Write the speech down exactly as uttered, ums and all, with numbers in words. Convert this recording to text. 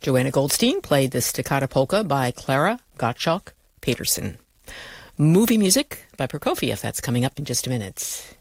Joanna Goldstein played the Staccato Polka by Clara Gottschalk Peterson. Movie music by Prokofiev. That's coming up in just a minute.